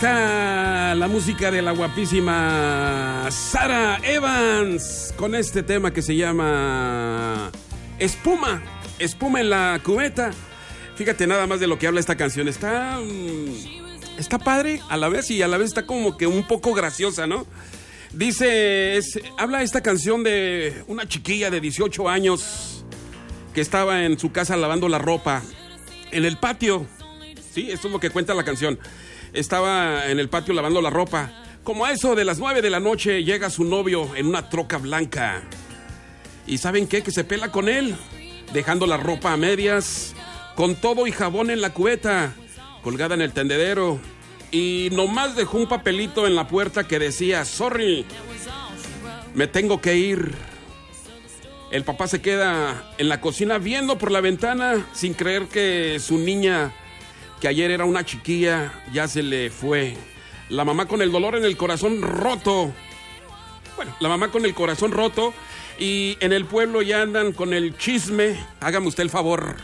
está la música de la guapísima Sara Evans con este tema que se llama Espuma, espuma en la cubeta. Fíjate nada más de lo que habla esta canción. Está padre a la vez y a la vez está como que un poco graciosa, ¿no? Dice, habla esta canción de una chiquilla de 18 años que estaba en su casa lavando la ropa en el patio. Sí, esto es lo que cuenta la canción. Estaba en el patio lavando la ropa. Como a eso de las 9 de la noche llega su novio en una troca blanca. ¿Y saben qué? Que se pela con él, dejando la ropa a medias, con todo y jabón en la cubeta, colgada en el tendedero. Y nomás dejó un papelito en la puerta que decía, sorry, me tengo que ir. El papá se queda en la cocina viendo por la ventana sin creer que su niña, que ayer era una chiquilla, ya se le fue. La mamá con el dolor en el corazón roto. Bueno, la mamá con el corazón roto. Y en el pueblo ya andan con el chisme. Hágame usted el favor.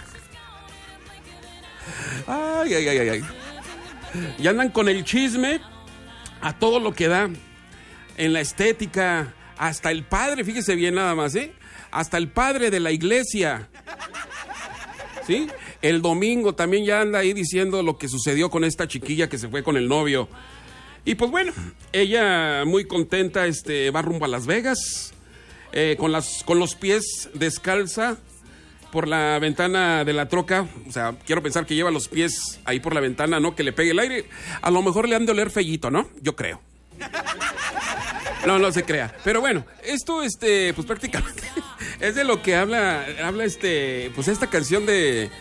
Ay, ay, ay, ay. Ya andan con el chisme a todo lo que da. En la estética. Hasta el padre, fíjese bien nada más, ¿eh? Hasta el padre de la iglesia. ¿Sí? El domingo también ya anda ahí diciendo lo que sucedió con esta chiquilla que se fue con el novio. Y pues bueno, ella muy contenta va rumbo a Las Vegas, con los pies descalza por la ventana de la troca. O sea, quiero pensar que lleva los pies ahí por la ventana, ¿no? Que le pegue el aire. A lo mejor le han de oler fellito, ¿no? Yo creo. No se crea. Pero bueno, esto, pues prácticamente es de lo que habla pues esta canción de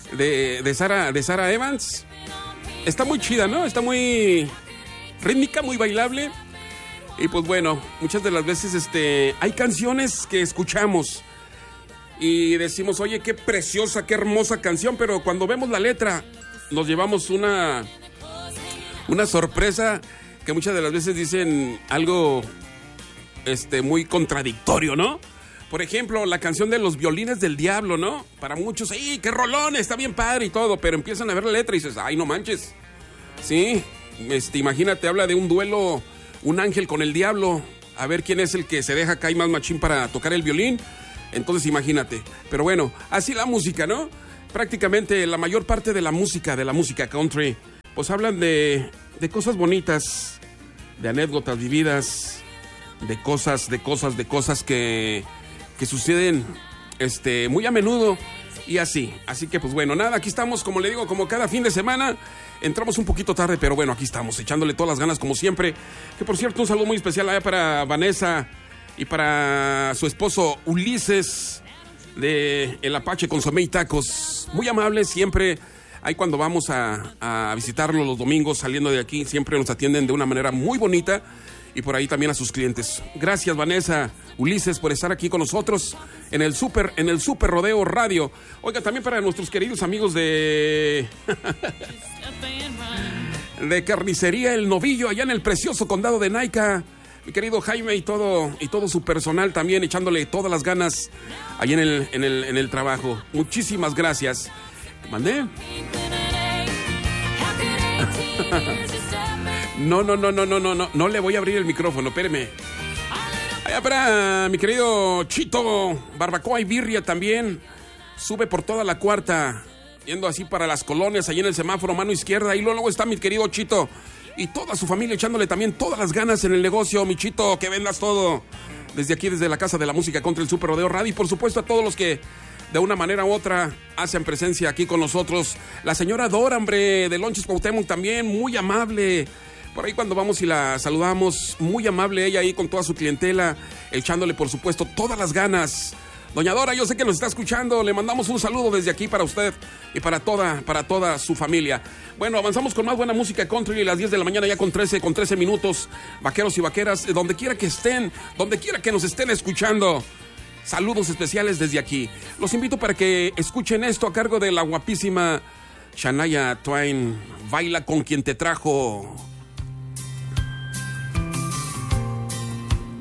Sara Evans. Está muy chida, ¿no? Está muy rítmica, muy bailable. Y pues bueno, muchas de las veces hay canciones que escuchamos y decimos, oye, qué preciosa, qué hermosa canción, pero cuando vemos la letra nos llevamos una sorpresa, que muchas de las veces dicen algo muy contradictorio, ¿no? Por ejemplo, la canción de Los Violines del Diablo, ¿no? Para muchos, ¡ay, qué rolón! Está bien padre y todo, pero empiezan a ver la letra y dices, ¡ay, no manches! Sí, imagínate, habla de un duelo, un ángel con el diablo, a ver quién es el que se deja caer más machín para tocar el violín. Entonces imagínate. Pero bueno, así la música, ¿no? Prácticamente la mayor parte de la música country, pues hablan de cosas bonitas, de anécdotas vividas, de cosas que suceden muy a menudo y así. Así que pues bueno, nada, aquí estamos, como le digo, como cada fin de semana. Entramos un poquito tarde, pero bueno, aquí estamos, echándole todas las ganas como siempre. Que por cierto, un saludo muy especial allá para Vanessa y para su esposo Ulises de El Apache Consomé y Tacos. Muy amables siempre. Ahí cuando vamos a visitarlo los domingos saliendo de aquí, siempre nos atienden de una manera muy bonita. Y por ahí también a sus clientes. Gracias, Vanessa, Ulises, por estar aquí con nosotros en el Super Rodeo Radio. Oiga, también para nuestros queridos amigos de Carnicería El Novillo, allá en el precioso condado de Naica. Mi querido Jaime y todo su personal también echándole todas las ganas allá en el trabajo. Muchísimas gracias. ¿Mandé? No le voy a abrir el micrófono, espéreme. Allá para mi querido Chito, barbacoa y birria también. Sube por toda la cuarta, yendo así para las colonias, allí en el semáforo, mano izquierda. Y luego está mi querido Chito y toda su familia echándole también todas las ganas en el negocio. Mi Chito, que vendas todo. Desde aquí, desde la Casa de la Música contra el Super Rodeo Radio. Y por supuesto a todos los que de una manera u otra hacen presencia aquí con nosotros. La señora Dora, hombre, de Lonches Cuauhtémoc también, muy amable. Por ahí cuando vamos y la saludamos, muy amable ella ahí con toda su clientela, echándole por supuesto todas las ganas. Doña Dora, yo sé que nos está escuchando, le mandamos un saludo desde aquí para usted y para toda su familia. Bueno, avanzamos con más buena música country, las 10 de la mañana ya con 13 minutos. Vaqueros y vaqueras, donde quiera que estén, donde quiera que nos estén escuchando. Saludos especiales desde aquí. Los invito para que escuchen esto a cargo de la guapísima Shania Twain. Baila con quien te trajo.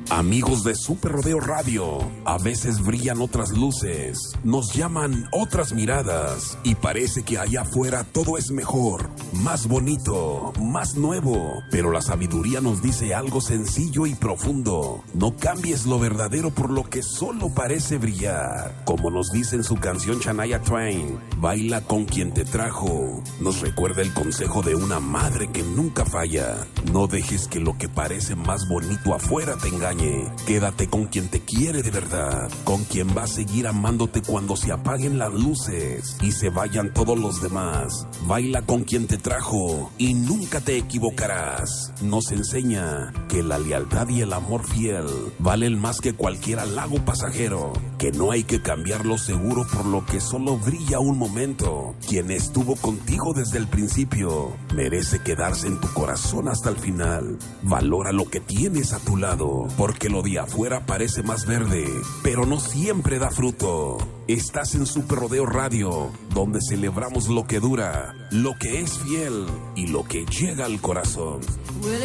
Amigos de Super Rodeo Radio, a veces brillan otras luces, nos llaman otras miradas y parece que allá afuera todo es mejor, más bonito, más nuevo. Pero la sabiduría nos dice algo sencillo y profundo: no cambies lo verdadero por lo que solo parece brillar. Como nos dice en su canción Shania Twain, baila con quien te trajo. Nos recuerda el consejo de una madre que nunca falla: no dejes que lo que parece más bonito afuera te engañe. Quédate con quien te quiere de verdad, con quien va a seguir amándote cuando se apaguen las luces y se vayan todos los demás. Baila con quien te trajo y nunca te equivocarás. Nos enseña que la lealtad y el amor fiel valen más que cualquier halago pasajero, que no hay que cambiar lo seguro por lo que solo brilla un momento. Quien estuvo contigo desde el principio merece quedarse en tu corazón hasta el final. Valora lo que tienes a tu lado, porque lo de afuera parece más verde, pero no siempre da fruto. Estás en Super Rodeo Radio, donde celebramos lo que dura, lo que es fiel y lo que llega al corazón.